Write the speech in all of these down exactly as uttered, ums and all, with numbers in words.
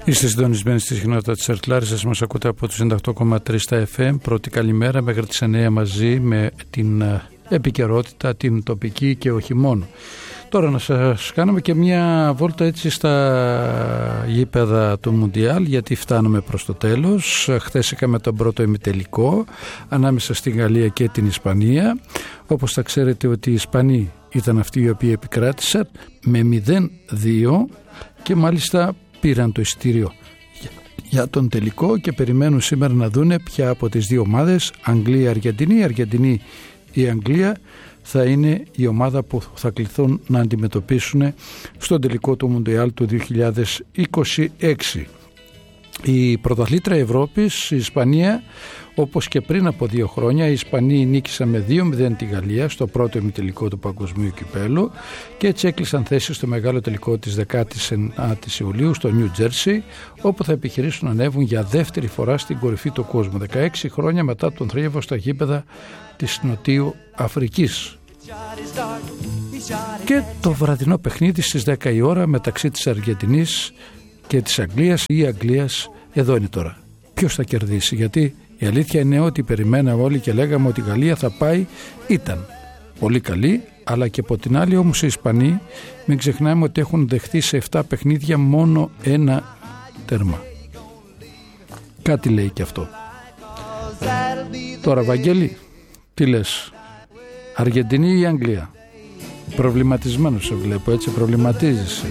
Είστε συντονισμένοι στη συχνότητα της ΕΡΤ Λάρισσας, μας ακούτε από τους ενενήντα οκτώ κόμμα τρία στα εφ εμ. Πρώτη καλημέρα μέχρι τις εννιά μαζί με την επικαιρότητα, την τοπική και όχι μόνο. Τώρα να σας κάνουμε και μια βόλτα έτσι στα γήπεδα του Μουντιάλ, γιατί φτάνουμε προς το τέλος. Χθες είχαμε τον πρώτο ημιτελικό ανάμεσα στη Γαλλία και την Ισπανία. Όπως θα ξέρετε ότι οι Ισπανοί ήταν αυτοί οι οποίοι επικράτησαν με μηδέν δύο και μάλιστα πήραν το εισιτήριο για τον τελικό και περιμένουν σήμερα να δούνε ποια από τις δύο ομάδες, Αγγλία-Αργεντινή, Αργεντινή ή Αγγλία, θα είναι η ομάδα που θα κληθούν να αντιμετωπίσουν στον τελικό του Μουντιάλ του δύο χιλιάδες είκοσι έξι. Η πρωταθλήτρια Ευρώπης, η Ισπανία, όπως και πριν από δύο χρόνια, οι Ισπανοί νίκησαν με δύο μηδέν τη Γαλλία στο πρώτο ημιτελικό του Παγκοσμίου Κυπέλλου και έτσι έκλεισαν θέσεις στο μεγάλο τελικό της δεκάτης ενάτης Ιουλίου στο Νιου Τζέρσι, όπου θα επιχειρήσουν να ανέβουν για δεύτερη φορά στην κορυφή του κόσμου, δεκαέξι χρόνια μετά τον θρίαβο στα γήπεδα της Νοτιού Αφρικής. Και το βραδινό παιχνίδι στις δέκα η ώρα μεταξύ της Αργεντινής και της Αγγλίας ή Αγγλίας, εδώ είναι τώρα. Ποιος θα κερδίσει? Γιατί η αλήθεια είναι ότι περιμέναμε όλοι και λέγαμε ότι η Γαλλία θα πάει, ήταν πολύ καλή, αλλά και από την άλλη όμως οι Ισπανοί, μην ξεχνάμε ότι έχουν δεχθεί σε επτά παιχνίδια μόνο ένα τέρμα. Κάτι λέει και αυτό. Τώρα Βαγγέλη, τι λες? Αργεντινή ή Αγγλία? Προβληματισμένος σε βλέπω, έτσι, προβληματίζεσαι.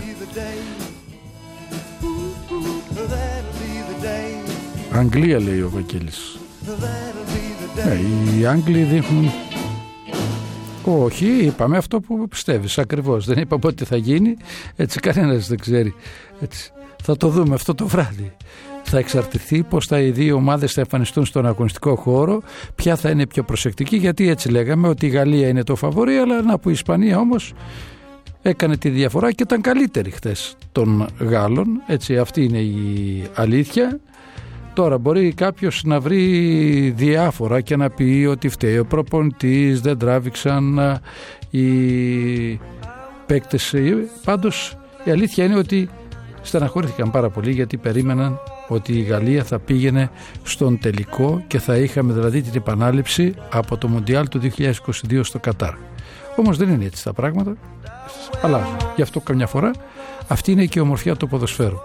Αγγλία λέει ο Βαγγέλης. Ε, οι Άγγλοι δείχνουν... Όχι, είπαμε αυτό που πιστεύεις ακριβώς. Δεν είπαμε ότι θα γίνει. Έτσι κανένας δεν ξέρει. Έτσι. Θα το δούμε αυτό το βράδυ. Θα εξαρτηθεί πως θα οι δύο ομάδες θα εμφανιστούν στον αγωνιστικό χώρο, ποια θα είναι πιο προσεκτική, γιατί έτσι λέγαμε ότι η Γαλλία είναι το φαβορί, αλλά να που η Ισπανία όμως έκανε τη διαφορά και ήταν καλύτερη χθες των Γάλλων. Έτσι, αυτή είναι η αλήθεια. Τώρα μπορεί κάποιος να βρει διάφορα και να πει ότι φταίει ο προπονητής, δεν τράβηξαν οι παίκτες. Πάντως η αλήθεια είναι ότι στεναχωρήθηκαν πάρα πολύ, γιατί περίμεναν ότι η Γαλλία θα πήγαινε στον τελικό και θα είχαμε δηλαδή την επανάληψη από το Μουντιάλ του δύο χιλιάδες είκοσι δύο στο Κατάρ. Όμως δεν είναι έτσι τα πράγματα, αλλάζουν. Γι' αυτό καμιά φορά αυτή είναι και η ομορφιά του ποδοσφαίρου.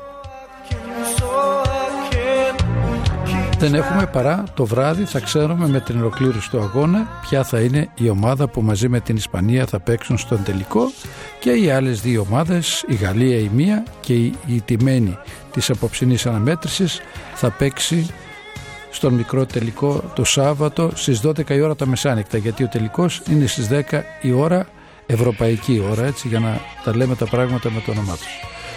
Δεν έχουμε παρά το βράδυ θα ξέρουμε με την ολοκλήρωση του αγώνα ποια θα είναι η ομάδα που μαζί με την Ισπανία θα παίξουν στον τελικό, και οι άλλες δύο ομάδες, η Γαλλία η μία και η, η τιμένη της απόψινής αναμέτρησης, θα παίξει στον μικρό τελικό το Σάββατο στις δώδεκα η ώρα τα μεσάνυχτα, γιατί ο τελικός είναι στις δέκα η ώρα ευρωπαϊκή ώρα, έτσι, για να τα λέμε τα πράγματα με το όνομά τους.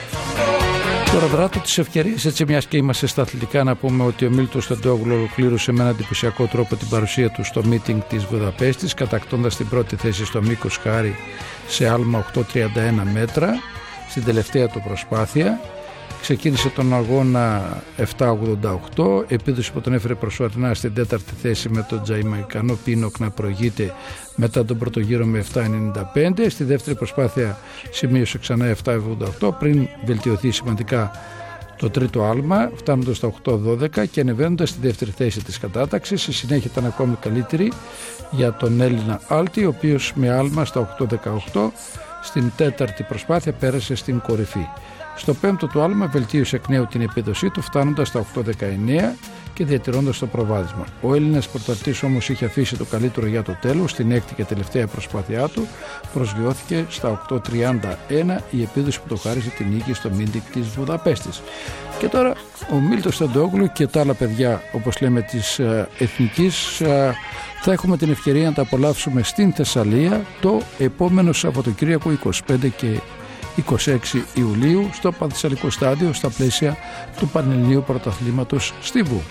Τώρα δράτω τις ευκαιρίες, έτσι μιας και είμαστε στα αθλητικά, να πούμε ότι ο Μίλτος Τεντόγλου ολοκλήρωσε με έναν εντυπωσιακό τρόπο την παρουσία του στο meeting της Βουδαπέστης, κατακτώντας την πρώτη θέση στο μήκος χάρη σε άλμα οκτακόσια τριάντα ένα μέτρα στην τελευταία του προσπάθεια. Ξεκίνησε τον αγώνα επτά ογδόντα οκτώ, επίδοση που τον έφερε προσωρινά στην τέταρτη θέση με τον Τζαϊμαϊκανό Πίνοκ να προηγείται μετά τον πρώτο γύρο με επτά ενενήντα πέντε. Στη δεύτερη προσπάθεια σημείωσε ξανά επτά εβδομήντα οκτώ πριν βελτιωθεί σημαντικά το τρίτο άλμα, φτάνοντας στα οκτώ δώδεκα και ανεβαίνοντας στη δεύτερη θέση της κατάταξης. Η συνέχεια ήταν ακόμη καλύτερη για τον Έλληνα Άλτη, ο οποίος με άλμα στα οκτώ δεκαοκτώ στην τέταρτη προσπάθεια πέρασε στην κορυφή. Στο πέμπτο του άλμα βελτίωσε εκ νέου την επίδοσή του, φτάνοντας στα οκτώ δεκαεννέα και διατηρώντας το προβάδισμα. Ο Έλληνας πρωταθλητής όμως είχε αφήσει το καλύτερο για το τέλος. Στην έκτη και τελευταία προσπάθειά του προσγειώθηκε στα οκτώ τριάντα ένα, η επίδοση που το χάρισε την νίκη στο meeting της Βουδαπέστης. Και τώρα ο Μίλτος Τεντόγλου και τα άλλα παιδιά, όπως λέμε, της ε, Εθνικής, ε, θα έχουμε την ευκαιρία να τα απολαύσουμε στην Θεσσαλία το επόμενο Σαββατοκύριακο είκοσι πέντε και είκοσι έξι Ιουλίου στο Πανθεσσαλικό Στάδιο, στα πλαίσια του Πανελληνίου Πρωταθλήματος Στίβου.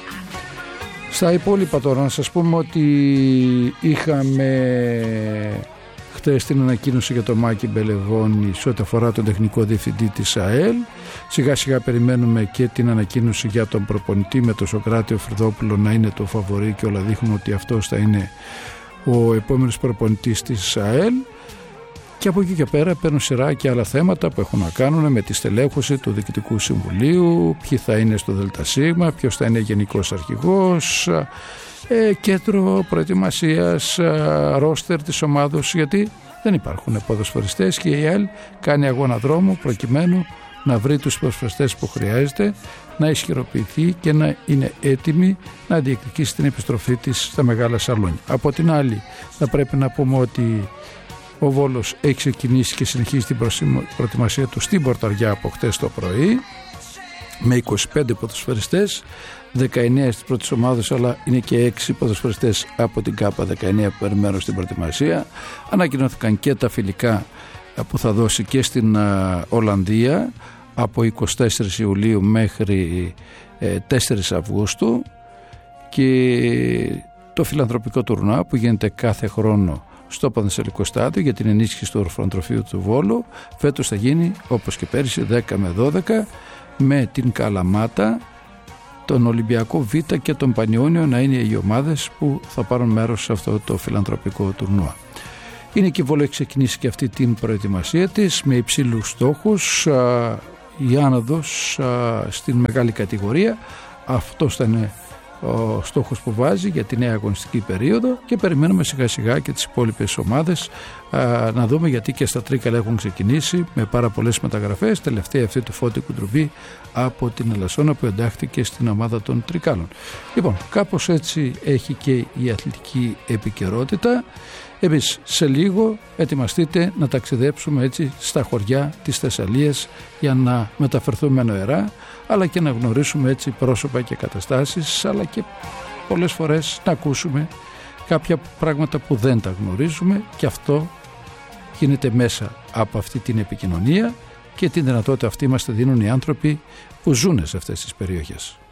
Στα υπόλοιπα τώρα να σας πούμε ότι είχαμε χτες την ανακοίνωση για τον Μάκη Μπελεγόνη σε ό,τι αφορά τον τεχνικό διευθυντή της ΑΕΛ. Σιγά σιγά περιμένουμε και την ανακοίνωση για τον προπονητή, με το Σοκράτιο Φρυδόπουλο να είναι το φαβορί και όλα δείχνουν ότι αυτός θα είναι ο επόμενος προπονητής της ΑΕΛ. Και από εκεί και πέρα παίρνουν σειρά και άλλα θέματα που έχουν να κάνουν με τη στελέχωση του Διοικητικού Συμβουλίου, ποιοι θα είναι στο ΔΣ, ποιος θα είναι γενικός αρχηγός, ε, κέντρο προετοιμασίας, ρόστερ της ομάδος, γιατί δεν υπάρχουν ποδοσφαιριστές και η ΑΕΛ κάνει αγώνα δρόμου προκειμένου να βρει τους ποδοσφαιριστές που χρειάζεται, να ισχυροποιηθεί και να είναι έτοιμη να διεκδικήσει την επιστροφή της στα μεγάλα σαλόνια. Από την άλλη θα πρέπει να πούμε ότι ο Βόλος έχει ξεκινήσει και συνεχίζει την προετοιμασία του στην Πορταριά από χτες το πρωί με είκοσι πέντε ποδοσφαιριστές, δεκαεννέα στις πρώτες ομάδες, αλλά είναι και έξι ποδοσφαιριστές από την ΚΑΠΑ δεκαεννέα που παίρνουν μέρος στην προετοιμασία. Ανακοινώθηκαν και τα φιλικά που θα δώσει και στην Ολλανδία από εικοστή τέταρτη Ιουλίου μέχρι τέσσερις Αυγούστου, και το φιλανθρωπικό τουρνουά που γίνεται κάθε χρόνο στο Πανθεσσαλικό Στάδιο για την ενίσχυση του ορφανοτροφείου του Βόλου. Φέτος θα γίνει όπως και πέρυσι δέκα με δώδεκα, με την Καλαμάτα, τον Ολυμπιακό Β και τον Πανιόνιο να είναι οι ομάδες που θα πάρουν μέρος σε αυτό το φιλανθρωπικό τουρνουά. Είναι και η Βόλο έχει ξεκινήσει και αυτή την προετοιμασία της με υψηλούς στόχους, α, η άνοδος α, στην μεγάλη κατηγορία. Αυτός θα είναι ο στόχος που βάζει για τη νέα αγωνιστική περίοδο, και περιμένουμε σιγά σιγά και τις υπόλοιπες ομάδες α, να δούμε, γιατί και στα Τρίκαλα έχουν ξεκινήσει με πάρα πολλές μεταγραφές, τελευταία αυτή του Φώτη Κουντρουμπή από την Ελασσόνα που εντάχθηκε στην ομάδα των Τρικάλων. Λοιπόν, κάπως έτσι έχει και η αθλητική επικαιρότητα. Εμείς σε λίγο ετοιμαστείτε να ταξιδέψουμε έτσι στα χωριά της Θεσσαλίας για να μεταφερθούμε νοερά, αλλά και να γνωρίσουμε έτσι πρόσωπα και καταστάσεις, αλλά και πολλές φορές να ακούσουμε κάποια πράγματα που δεν τα γνωρίζουμε, και αυτό γίνεται μέσα από αυτή την επικοινωνία και την δυνατότητα αυτή μας τη δίνουν οι άνθρωποι που ζουν σε αυτές τις περιοχές.